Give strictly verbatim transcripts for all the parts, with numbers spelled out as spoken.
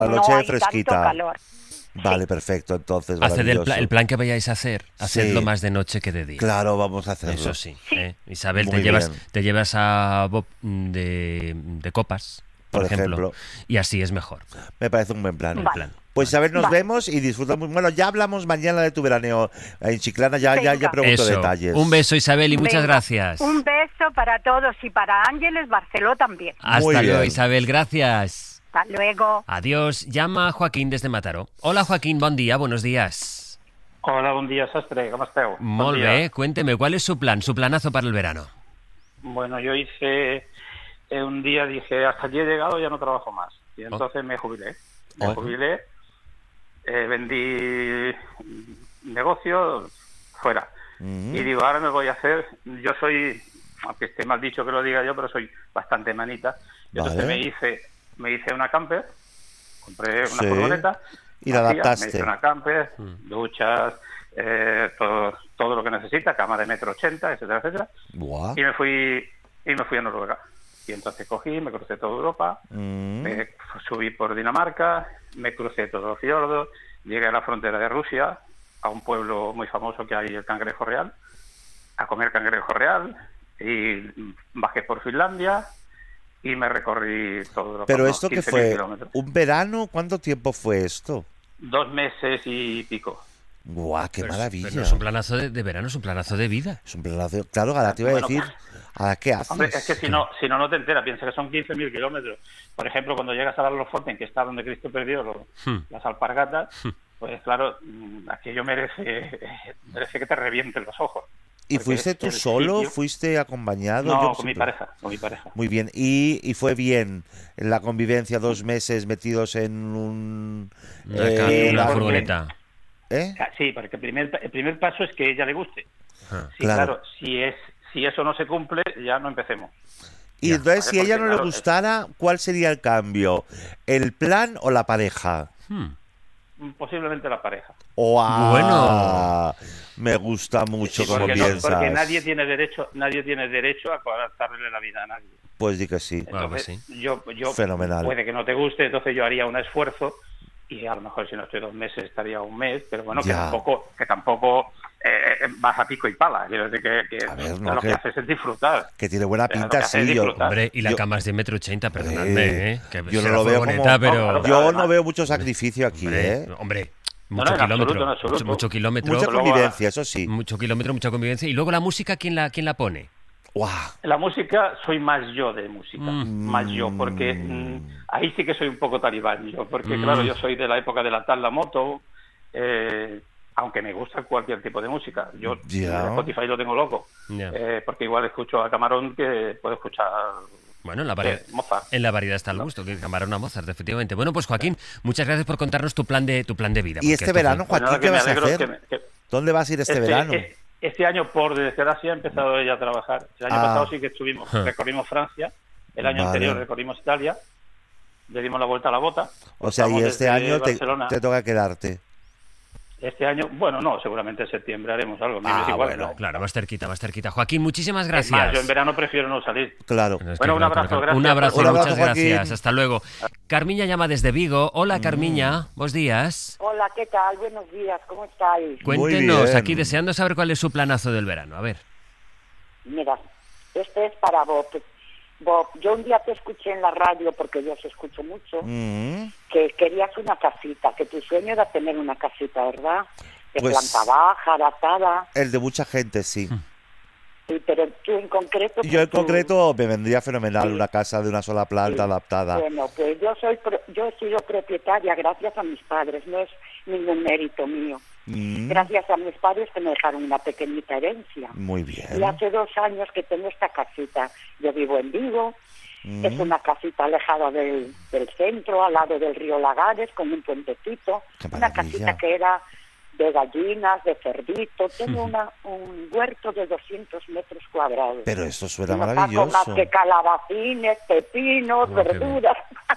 La no noche hay fresquita. tanto calor. Vale, Sí. perfecto, entonces. Haced el, maravilloso. pla- el plan que vayáis a hacer, hacedlo Sí. más de noche que de día. Claro, vamos a hacerlo. Eso sí. Sí. ¿eh? Isabel, te Muy llevas, bien. te llevas a Bob de, de copas, por, Por ejemplo, ejemplo. y así es mejor. Me parece un buen plan. El Vale. plan. Pues Isabel, nos Vale. vemos y disfruta muy. Bueno, ya hablamos mañana de tu veraneo en Chiclana, ya, ya, ya Venga. pregunto Eso. detalles. Un beso, Isabel, y muchas Venga, gracias. Un beso para todos y para Ángeles Barceló también. Hasta Muy luego, bien. Isabel, gracias. Hasta luego. Adiós. Llama a Joaquín desde Mataró. Hola, Joaquín, buen día, buenos días. Hola, bon dia, sastre, com esteu? Bon Molt dia. bé, cuénteme, ¿cuál es su plan, su planazo para el verano? Bueno, yo hice eh, un día, dije, hasta aquí he llegado, ya no trabajo más. Y entonces me jubilé. Me Oh. jubilé, eh, vendí negocio fuera. Mm. Y digo, ahora me voy a hacer, yo soy, aunque esté mal dicho que lo diga yo, pero soy bastante manita. Y entonces Vale. me hice, me hice una camper, compré una Sí. furgoneta. Y la vacía, adaptaste. Me hice una camper, duchas, eh, todo, todo lo que necesita, cama de metro ochenta, etcétera, etcétera. Buah. Y me fui y me fui a Noruega. Y entonces cogí, me crucé toda Europa, Mm. me subí por Dinamarca, me crucé todos los fiordos, llegué a la frontera de Rusia, a un pueblo muy famoso que hay, el Cangrejo Real, a comer cangrejo real, y bajé por Finlandia y me recorrí todo Europa. Pero unos esto que quince mil fue, kilómetros. ¿un verano? ¿Cuánto tiempo fue esto? Dos meses y pico. Guau, qué Pero- maravilla. Pero no es un planazo de, de verano, es un planazo de vida. Es un planazo. Claro, ahora te iba a Bueno, decir, ¿ahora qué haces? Hombre, es que si no, si no, no te enteras. Piensa que son quince mil kilómetros. Por ejemplo, cuando llegas a Barloforten, que está donde Cristo perdió los- Hmm. las alpargatas, pues claro, mm, aquello merece, merece que te revienten los ojos. ¿Y Porque fuiste es tú el solo? sitio- ¿Fuiste acompañado? No, Yo con mi siempre- pareja, con mi pareja. Muy bien. ¿Y, y fue bien la convivencia dos meses metidos en un... Una, eh, ca- Sí, una porque- furgoneta. ¿Eh? Ah, Sí, porque el primer, el primer paso es que ella le guste. Ah. Sí, Claro. claro, si, es, si eso no se cumple, ya no empecemos. Y Ya. entonces, Vale, si a ella porque, no le claro, es- gustara, ¿cuál sería el cambio? ¿El plan o la pareja? Hmm. Posiblemente la pareja. ¡Oh, Bueno. Me gusta mucho Sí, como porque, no- piensas. porque nadie tiene derecho, nadie tiene derecho a coartarle la vida a nadie. Pues di que sí. Bueno, pues Entonces, yo, yo Fenomenal. puede que no te guste, entonces yo haría un esfuerzo y a lo mejor si no estoy dos meses estaría un mes, pero bueno, que Ya. tampoco, que tampoco eh, vas a pico y pala. Quiero decir que, que A ver, no, lo que, que- haces es disfrutar. Que tiene buena Eh, lo pinta, que hace es sí. Yo, disfrutar. Hombre, y la Yo- cama es de metro ochenta, perdonadme, ¿eh? Que yo no será lo veo furgoneta, como- pero... No, yo además- no veo mucho sacrificio aquí, Hombre, ¿eh? hombre, No, mucho no, en kilómetro, absoluto, en absoluto. mucho, mucho kilómetro, Mucha luego- convivencia, eso sí. mucho kilómetro, mucha convivencia. Y luego la música, ¿quién la, quién la pone? ¡Guau! La música, soy más yo de música, Mm. más yo, porque mm, ahí sí que soy un poco talibán yo, porque Mm. claro, yo soy de la época de la tal la moto, eh, aunque me gusta cualquier tipo de música. Yo Ya. Spotify lo tengo loco, Ya. eh, porque igual escucho a Camarón que puedo escuchar Bueno, en la, variedad, eh, Mozart. en la variedad está el gusto, que Camarón a Mozart, efectivamente. Bueno, pues Joaquín, muchas gracias por contarnos tu plan de tu plan de vida. ¿Y porque este esto fue- verano, Pues Joaquín, nada, qué que me vas a alegro hacer? que me- que- ¿Dónde vas a ir este, verano? eh, este año, por desgracia, ha empezado ella a trabajar. El año Ah. pasado sí que estuvimos, recorrimos Francia, el año Vale. anterior recorrimos Italia, le dimos la vuelta a la bota. O sea, y Estamos este desde año te, Barcelona. te toca quedarte. Este año, bueno, no, seguramente en septiembre haremos algo. me Ah, es igual, bueno, ¿no? Claro, más cerquita, más cerquita. Joaquín, muchísimas Es gracias. más, yo en verano prefiero no salir. Claro. Es que Bueno, un claro, abrazo, claro. gracias. Un abrazo, Un abrazo, muchas Joaquín. gracias. Hasta luego. Carmiña llama desde Vigo. Hola, Carmiña. Buenos días. Hola, ¿qué tal? Buenos días, ¿cómo estáis? Cuéntenos, bien. aquí deseando saber cuál es su planazo del verano. A ver. Mira, este es para Bob. Bob, yo un día te escuché en la radio, porque yo os escucho mucho, Mm. que querías una casita, que tu sueño era tener una casita, ¿verdad? De Pues- planta baja, adaptada, El de mucha gente, sí. sí, pero tú en concreto... Yo en pues, tú- concreto me vendría fenomenal Sí. una casa de una sola planta Sí. adaptada. Bueno, pues yo soy pro- yo he sido propietaria gracias a mis padres, no es ningún mérito mío. Mm. Gracias a mis padres que me dejaron una pequeñita herencia. Muy Y bien. hace dos años que tengo esta casita. Yo vivo en Vigo, Mm. es una casita alejada del, del centro, al lado del río Lagares, con un puentecito. Qué Una maravilla. casita que era de gallinas, de cerdito. Tengo una, un huerto de doscientos metros cuadrados. Pero esto suena Y no saco maravilloso. más que calabacines, pepinos, Oh, qué bien. verduras.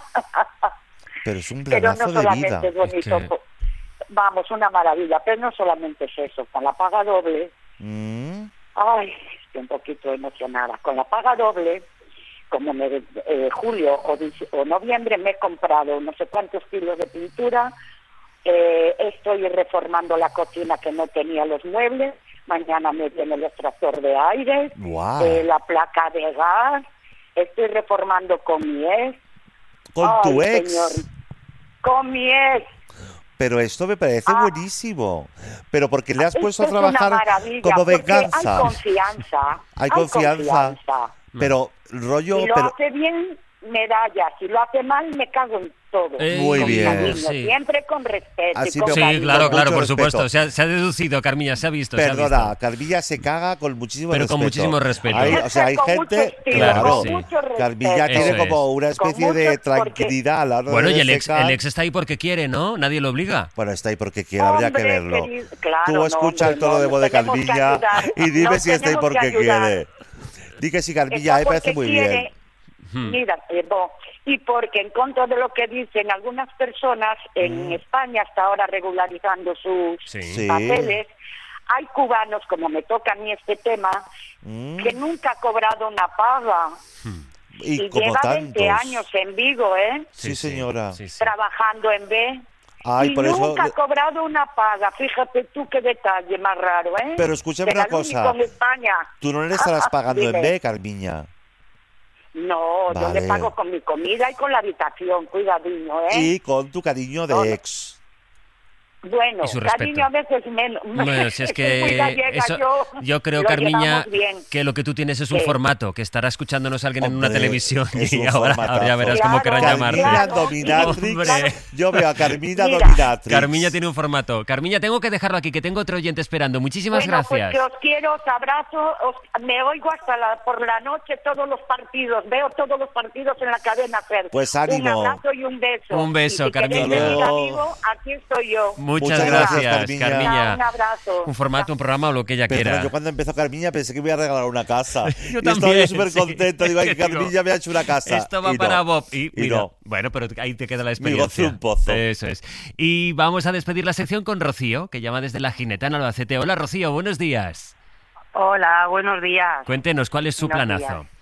Pero es un Pero no planazo de solamente vida. es bonito. Es que- po- Vamos, una maravilla. Pero no solamente es eso. Con la paga doble... Mm. Ay, estoy un poquito emocionada. Con la paga doble como me, eh, julio o, o noviembre, me he comprado no sé cuántos kilos de pintura. Eh, estoy reformando la cocina que no tenía los muebles. Mañana me viene el extractor de aire, Wow. eh, la placa de gas. Estoy reformando con mi ex. Con Ay, tu ex. señor, con mi ex. Pero esto me parece Ah. buenísimo. Pero porque le has Esto puesto a es una trabajar maravilla, como porque venganza. Hay confianza. Hay confianza. confianza. Pero rollo, Si lo pero hace bien, medalla. Si lo hace mal, me cago en todo. Eh, Muy Con bien. cariño, Sí. Siempre con respeto. Así y con me- Sí, cariño. claro, claro, Mucho por respeto. supuesto. Se ha, se ha deducido, Carmilla, se ha visto. se ha perdona, visto. Carmilla se caga con muchísimo Pero respeto. con muchísimo respeto. Hay, o sea, hay Con mucho gente, estilo, Claro, claro, sí. con mucho respeto. Carmilla tiene Eso como es. una especie Con de mucho- porque- tranquilidad a la hora Bueno, de y el ex, secar. el ex está ahí porque quiere, ¿no? Nadie lo obliga. Bueno, está ahí porque quiere, habría que Hombre, verlo. querido, claro, Tú no, escucha hombre, el tono no, de voz de tenemos que Carmilla ayudar. y dime Nos si está ahí tenemos porque que ayudar. quiere. Di que sí, Carmilla, Está me parece porque muy quiere- bien. Hmm. Mira, eh, bo, y porque en contra de lo que dicen algunas personas en España, hasta ahora regularizando sus Sí. Sí. papeles, hay cubanos, como me toca a mí este tema, Mm, que nunca ha cobrado una paga Y y como lleva tantos. veinte años en Vigo, ¿eh? Sí, señora. Sí, sí. Trabajando en B. Ay, y por eso- nunca ha cobrado una paga. Fíjate tú qué detalle más raro, ¿eh? Pero escúchame Será una el único cosa. en España. Tú no le estarás pagando en Dime. B, Carmiña. No, yo Vale. le pago con mi comida y con la habitación, cuidadinho, ¿eh? Y con tu cariño de No, no. ex. Bueno, Y su cariño respeto. a veces menos. Bueno, si es Muy gallega, que eso, yo, yo creo, lo Carmiña, llevamos bien. que lo que tú tienes es un Sí. formato, que estará escuchándonos alguien en una Hombre, televisión es y un ahora, formatazo. ahora ya verás cómo Claro, querrán Carmina llamarte. claro. Dominatrix. Hombre. Yo veo a Carmina Mira. Dominatrix. Carmiña tiene un formato. Carmiña, tengo que dejarlo aquí, que tengo otro oyente esperando. Muchísimas Bueno, pues gracias. que os quiero, os abrazo, os- me oigo hasta la, por la noche todos los partidos, veo todos los partidos en la cadena Fer. Pues ánimo. Un abrazo y un beso. Un beso, y si queréis Carmiña. venir a Luego. Vigo, aquí estoy yo. Muchas, Muchas gracias, gracias, Carmiña. Carmiña. Un abrazo. Un formato, un programa o lo que ella Perdona, quiera. yo cuando empezó Carmiña pensé que me iba a regalar una casa. Yo y estaba también, yo súper sí. contento. Digo, ay, que Digo, Carmiña me ha hecho una casa. Esto va Y no. para Bob. Y, Y mira, no. bueno, pero ahí te queda la Mi experiencia. gozo un pozo. Eso es. Y vamos a despedir la sección con Rocío, que llama desde La Gineta en Albacete. Hola, Rocío, buenos días. Hola, buenos días. Cuéntenos, ¿cuál es su Buenos planazo? días.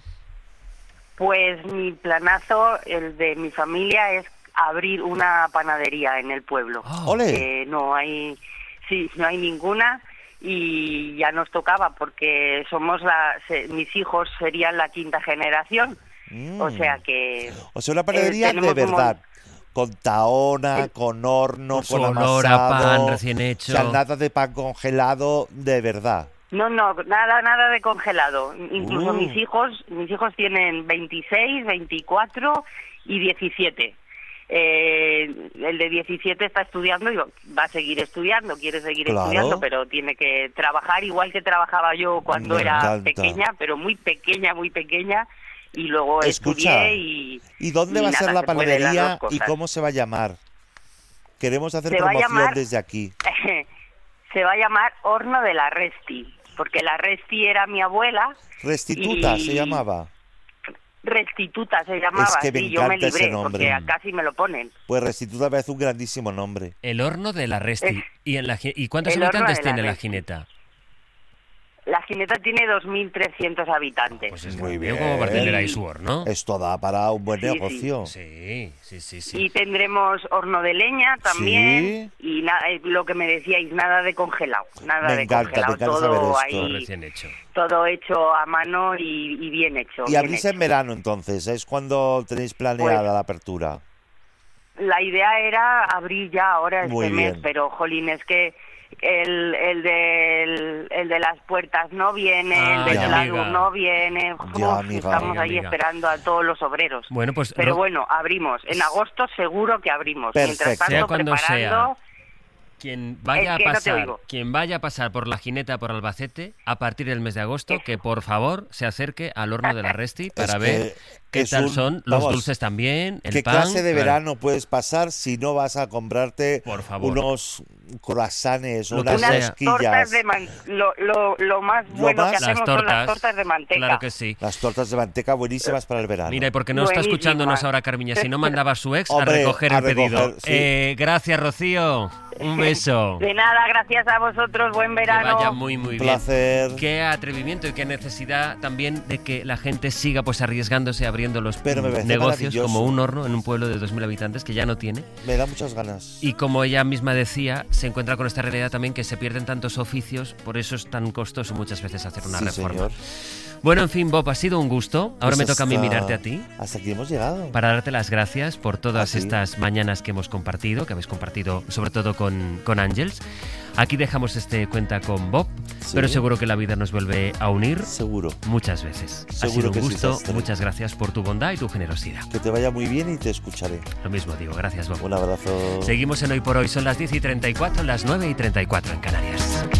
Pues mi planazo, el de mi familia, es abrir una panadería en el pueblo. Oh, Ole. Eh, no hay, sí, no hay ninguna y ya nos tocaba porque somos la, se- mis hijos serían la quinta generación, Mm. o sea que O sea, una panadería eh, tenemos de un mon- verdad. Con taona, con horno, Con su con olor a amasado. pan recién hecho. O sea, nada de pan congelado, de verdad. no, no, nada, nada de congelado. Incluso Uh. mis hijos, mis hijos tienen veintiséis, veinticuatro y diecisiete. Eh, el de diecisiete está estudiando y va a seguir estudiando, quiere seguir Claro. estudiando, pero tiene que trabajar igual que trabajaba yo cuando Me era encanta. pequeña, pero muy pequeña, muy pequeña, y luego Escucha, estudié y... ¿Y dónde y va a ser nada, la se puede las panadería dos y cosas. cómo se va a llamar? Queremos hacer Se va a promoción llamar- desde aquí. Se va a llamar Horno de la Resti, porque la Resti era mi abuela. Restituta y- se llamaba. Restituta se llamaba, Es que me sí, yo me encanta ese libré, nombre. porque casi me lo ponen. Pues Restituta me parece un grandísimo nombre. El horno de la Resti. Es- ¿Y, en la, gi- ¿Y cuántos el horno habitantes de la tiene la Resti. Gineta? La Gineta tiene dos mil trescientos habitantes. Pues es Muy muy bien bien. como para tener ahí su horno. Esto da para un buen Sí, sí. negocio. Sí, sí, sí, sí. Y tendremos horno de leña también. Y na- eh, lo que me decíais, nada de congelado. Nada Me de encanta, congelado. me encanta todo saber esto. ahí, Recién hecho. todo hecho a mano y, y bien hecho. Y bien abrís hecho. en verano entonces, es cuando tenéis planeada Pues- la apertura. La idea era abrir ya ahora este Muy mes, bien. pero jolín, es que el, el, de, el de las puertas no viene, Ah, el de ya, la amiga. luz no viene. Ya, Uf, amiga. estamos Amiga, ahí amiga. esperando a todos los obreros. Bueno, pues Pero Ro- bueno, abrimos. En agosto seguro que abrimos. Perfecto. Mientras tanto, Sea cuando preparando... quien vaya Es que a no te pasar, oigo. quien vaya a pasar por la Gineta por Albacete a partir del mes de agosto, que por favor se acerque al horno de la Resti para Es ver que qué es tal un- son los vamos, dulces también, el ¿Qué pan. clase de claro. verano puedes pasar si no vas a comprarte Por favor. unos croissants o Lo que unas sea. Unas tortas rosquillas? de man... lo, lo, lo más Lo bueno más- que Las hacemos son tortas, las tortas de manteca. claro que sí. Las tortas de manteca buenísimas para el verano. Mira, y porque no está Buenísima. escuchándonos ahora Carmiña, si no mandaba a su ex Hombre, a recoger a el pedido. recoger, sí. Eh, gracias, Rocío. Un beso. De nada, gracias a vosotros, buen verano. Que vaya muy, muy Un bien. placer. Qué atrevimiento y qué necesidad también de que la gente siga pues arriesgándose, abriendo los Pero me parece negocios maravilloso. como un horno en un pueblo de dos mil habitantes que ya no tiene. Me da muchas ganas. Y como ella misma decía, se encuentra con esta realidad también que se pierden tantos oficios, por eso es tan costoso muchas veces hacer una Sí, reforma. señor. Bueno, en fin, Bob, ha sido un gusto. Ahora Pues me toca a mí hasta- mirarte a ti Hasta aquí hemos llegado. para darte las gracias por todas ¿Ah, sí? estas mañanas que hemos compartido, que habéis compartido sobre todo con, con Ángels. Aquí dejamos este cuenta con Bob, Sí. pero seguro que la vida nos vuelve a unir Seguro. muchas veces. ha Seguro sido un que sí, gusto, Sastre. muchas gracias por tu bondad y tu generosidad. Que te vaya muy bien y te escucharé. Lo mismo digo, gracias Bob. Un abrazo. Seguimos en Hoy por Hoy, son las diez y treinta y cuatro, las nueve y treinta y cuatro en Canarias.